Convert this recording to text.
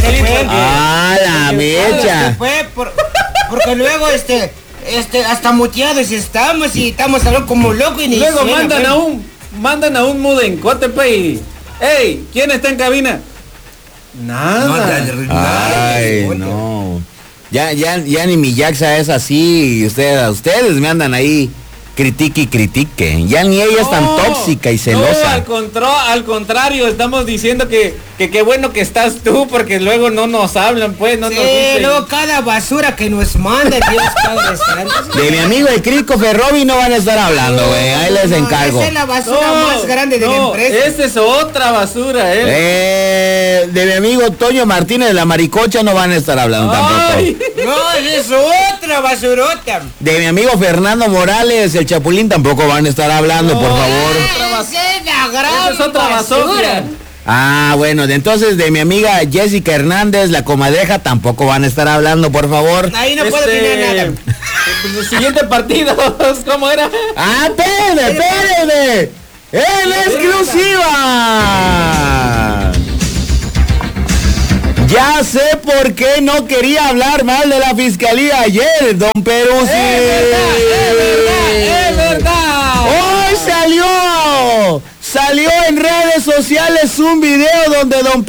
Ah, la mecha. Porque luego hasta muteados estamos y estamos hablando como locos y ni luego suena, mandan a un mudencote, y ¡ey! ¿Quién está en cabina? Nada. Ay, no. Ya ni mi Jaxa es así. Ustedes me andan ahí critique y critique. Ya ni ella es tan tóxica y celosa. No, al contrario, estamos diciendo que qué bueno que estás tú, porque luego no nos hablan, pues, no sí, nos dicen. Luego cada basura que nos manda, Dios Padre Santo. De mi amigo el Christopher Robin no van a estar hablando, güey. Ahí les encargo. Esa es la basura más grande de la empresa. Esa es otra basura, De mi amigo Toño Martínez de la Maricocha no van a estar hablando tampoco. No, es otra basurota. De mi amigo Fernando Morales, el Chapulín, tampoco van a estar hablando, por favor. Esa es otra basura. Ah, bueno, entonces de mi amiga Jessica Hernández, la comadreja, tampoco van a estar hablando, por favor. Ahí no puedo opinar nada. El siguiente partido, ¿cómo era? ¡Ah, espérenme! ¡En exclusiva! Ya sé por qué no quería hablar mal de la fiscalía ayer, don Peruzzi. Es verdad. Hoy salió en redes sociales un video donde don